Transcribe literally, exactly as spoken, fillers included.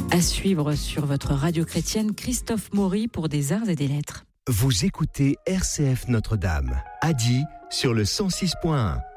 À suivre sur votre radio chrétienne, Christophe Maury pour des arts et des lettres. Vous écoutez R C F Notre-Dame, Adi sur le cent six point un.